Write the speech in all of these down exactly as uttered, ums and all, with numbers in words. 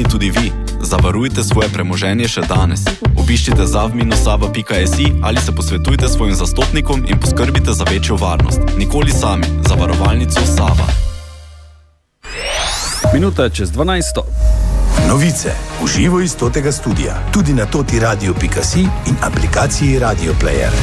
pametni tudi vi. Zavarujte svoje premoženje še danes. Obiščite zav dash sava pika si ali se posvetujte s svojim zastopnikom in poskrbite za večjo varnost. Nikoli sami. Zavarovalnico Sava. Minuta čez dvanajsto. Novice v živo iz totega studia. Tudi na toti radio pika si in aplikaciji Radio Player.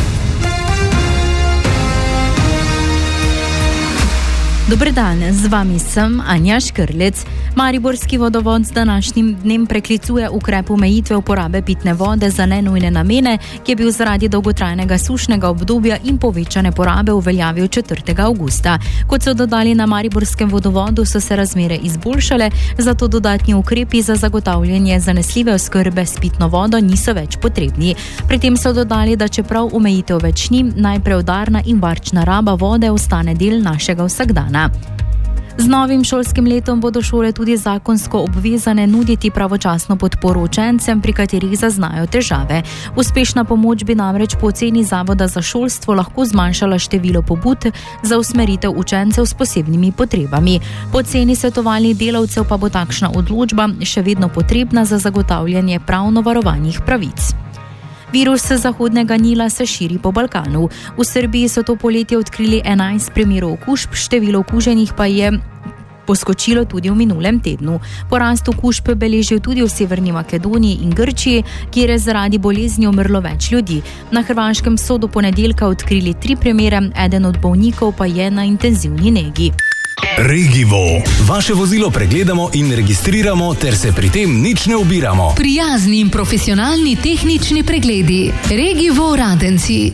Dober dan, z vami sem Anja Škrlec. Mariborski vodovod z današnjim dnem preklicuje ukrep omejitve uporabe pitne vode za nenujne namene, ki je bil zaradi dolgotrajnega sušnega obdobja in povečane porabe uveljavil četrtega avgusta. Kot so dodali na Mariborskem vodovodu, so se razmere izboljšale, zato dodatni ukrepi za zagotavljanje zanesljive oskrbe s pitno vodo niso več potrebni. Pri tem so dodali, da čeprav omejitev več ni, najpreudarna in varčna raba vode ostane del našega vsakdana. Z novim šolskim letom bodo šole tudi zakonsko obvezane nuditi pravočasno podporo učencem, pri katerih zaznajo težave. Uspešna pomoč bi namreč po oceni Zavoda za šolstvo lahko zmanjšala število pobud za usmeritev učencev s posebnimi potrebami. Po oceni svetovalnih delavcev pa bo takšna odločba še vedno potrebna za zagotavljanje pravno varovanih pravic. Virus Zahodnega Nila se širi po Balkanu. V Srbiji so to poletje odkrili enajst primerov okužb, število okuženih pa je poskočilo tudi v minulem tednu. Porast okužb beležijo tudi v Severni Makedoniji in Grčiji, kjer je zaradi bolezni umrlo več ljudi. Na Hrvaškem so do ponedeljka odkrili tri primere, eden od bolnikov pa je na intenzivni negi. Regivo. Vaše vozilo pregledamo in registriramo, ter se pri tem nič ne ubiramo. Prijazni in profesionalni tehnični pregledi. Regivo Radenci.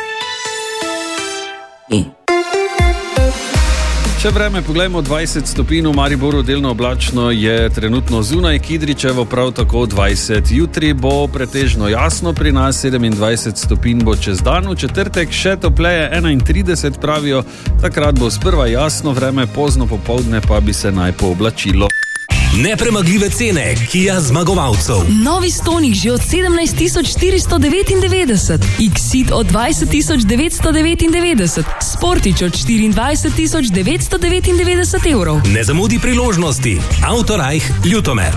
Še vreme, poglejmo, dvajset stopinj v Mariboru, delno oblačno je trenutno zunaj, Kidričevo prav tako dvajset. Jutri bo pretežno jasno, pri nas sedemindvajset stopinj bo čez dan, v četrtek še topleje enaintrideset pravijo, takrat bo sprva jasno vreme, pozno popoldne pa bi se naj pooblačilo. Nepremagljive cene Kia zmagovalcev. Novi Stonic že od sedemnajst tisoč štiristo devetindevetdeset, X-Ceed od dvajset tisoč devetsto devetindevetdeset, Sportič od štiriindvajset tisoč devetsto devetindevetdeset evrov. Ne zamudi priložnosti. Autorajh Ljutomer.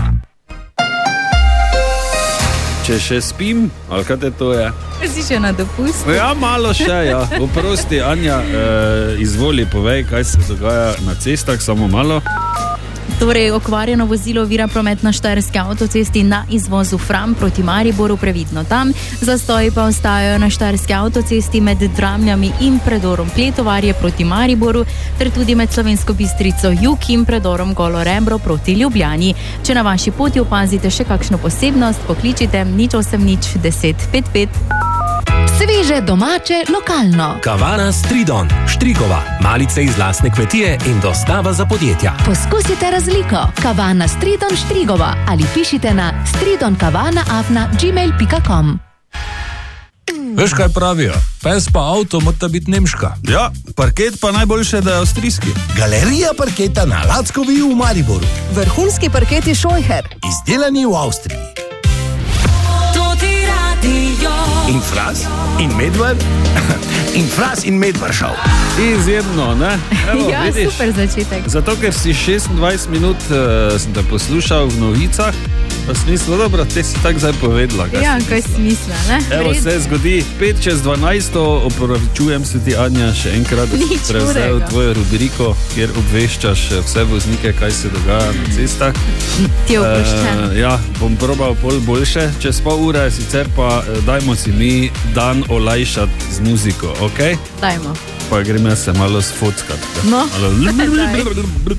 Če še spim, ali kaj te to je? Si še na dopustu? Ja, malo še, ja. Oprosti, Anja, eh, izvoli, povej, kaj se dogaja na cestah, samo malo. Torej, okvarjeno vozilo ovira promet na Štajerski avtocesti na izvozu Fram proti Mariboru, previdno tam. Zastoji pa ostajajo na Štajerski avtocesti med Dramljami in predorom Kletovarje proti Mariboru, ter tudi med Slovensko Bistrico Jug in predorom Golo Rebro proti Ljubljani. Če na vaši poti opazite še kakšno posebnost, pokličite nič osem nič deset pet pet. Sveže, domače, lokalno. Kavana Stridon, Štrigova, malice iz lastne kmetije in dostava za podjetja. Poskusite razliko. Kavana Stridon Štrigova ali pišite na stridonkavana afna gmail pika com. Veš, kaj pravijo? Pes pa avto mora biti nemška. Ja, parket pa najboljše, da je avstrijski. Galerija parketa na Lackovi v Mariboru. Vrhunski parketi Scheucher. Izdelani v Avstriji. In Fras, in Medvar, in Fras in Medvaršav. Izjemno, ne? Evo, ja, vidiš? Super začetek. Zato, ker si šestindvajset minut uh, sem te poslušal v novicah, pa smislo, dobro, te si tak zdaj povedala. Ja, kaj smisla, ne? Evo, se zgodi pet čez dvanajsto, opravičujem se ti, Anja, še enkrat, da si prevzel tvojo rubriko, kjer obveščaš vse voznike, kaj se dogaja na cestah. Ti je oproščen. Uh, ja, bom probal pol boljše, čez pol ure, sicer pa uh, dajmo si mi dan olajšati z muziko, okej? Okay? Dajmo. Pa grem jaz se malo sfockat. No, malo...